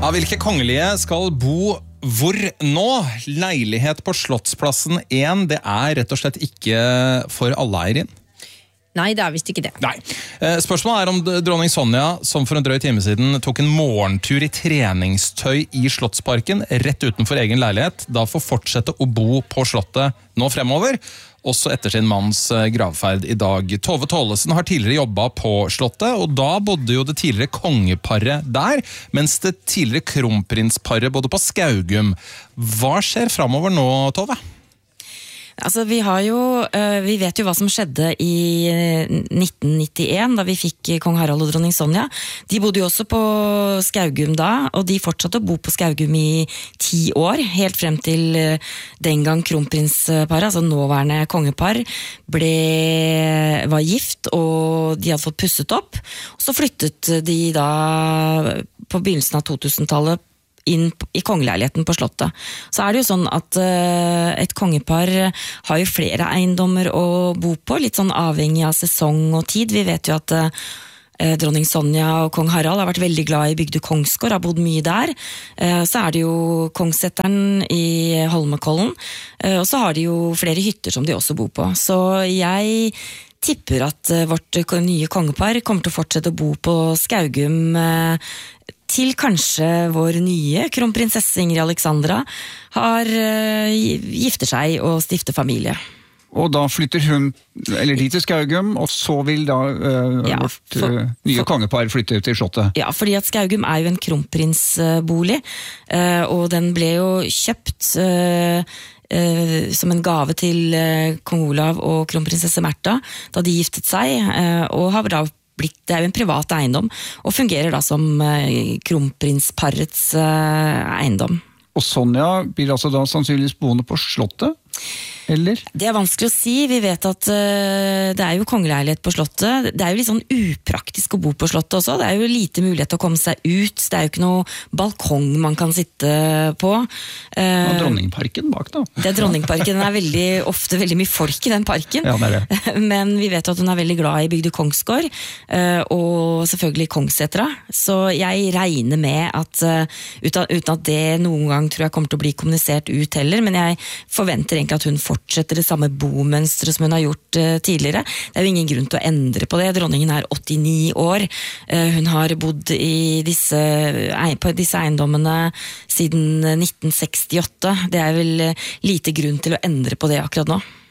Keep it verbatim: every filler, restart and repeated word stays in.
Ja, hvilke kongelige skal bo hvor nå? Leilighet på Slottsplassen én, det er rett og slett ikke for alle, Eirin. Nei, det er vist ikke det. Nei. Spørsmålet er om dronning Sonja, som for en drøy time siden tok en morgentur i treningstøy i Slottsparken, rett utenfor egen leilighet, da får fortsette å bo på slottet nå fremover, også etter sin manns gravferd i dag. Tove Tollesen har tidligere jobbet på slottet, og da bodde jo det tidligere kongeparet der, mens det tidligere kronprinsparet bodde på Skaugum. Hva skjer fremover nå, Tove? Altså, vi har jo, vi vet jo hva som skjedde i nitten nittien, da vi fikk kong Harald og dronning Sonja. De bodde jo også på Skaugum da, og de fortsatte å bo på Skaugum i ti år, helt frem til den gang kronprinsparet, altså nåværende kongepar, ble, var gift, og de hadde fått pusset opp. Og så flyttet de da på begynnelsen av to-tusentallet inn i kongeleiligheten på slottet. Så er det jo sånn at uh, et kongepar har jo flere eiendommer å bo på, litt sånn avhengig av sesong og tid. Vi vet jo at uh, dronning Sonja og kong Harald har vært veldig glad i Bygde Kongsgård, har bodd mye der. Uh, så er det jo Kongssetteren i Holmenkollen, uh, og så har de jo flere hytter som de også bor på. Så jeg tipper at uh, vårt nye kongepar kommer til å fortsette å bo på Skaugum uh, til kanskje vår nye kronprinsesse Ingrid Alexandra har uh, gifter seg og stifter familie. Og da flytter hun, eller de til Skaugum, og så vil da uh, ja, vårt uh, nye for, kongepar flytte til slottet. Ja, fordi at Skaugum er jo en kronprinsbolig, uh, og den ble jo kjøpt uh, uh, som en gave til uh, kong Olav og kronprinsesse Märtha da de giftet seg, uh, og har da blitt, det er jo en privat eiendom, og fungerer da som uh, kronprinsparets uh, eiendom. Og Sonja blir altså da sannsynligvis boende på slottet? Eller? Det er vanskelig å si. Vi vet at uh, det er jo kongeleilighet på slottet. Det er jo litt sånn upraktisk å bo på slottet også. Det er jo lite mulighet til å komme seg ut. Det er jo ikke noe balkong man kan sitte på. Uh, og Dronningparken bak da. Det er Dronningparken. Den er veldig, ofte veldig mye folk i den parken. Ja, det er det. Men vi vet at hun er veldig glad i Bygde Kongsgård, uh, og selvfølgelig Kongssetra. Så jeg regner med at, uh, uten, uten at det noen gang tror jeg kommer til å bli kommunisert ut heller, men jeg forventer egentlig at hun fortsetter det samme bomønstret som hun har gjort uh, tidligere. Det er jo ingen grunn til å endre på det. Dronningen er åttini år. Uh, hun har bodd i disse, på disse eiendommene siden nitten sekstiåtte. Det er vel uh, lite grunn til å endre på det akkurat nå.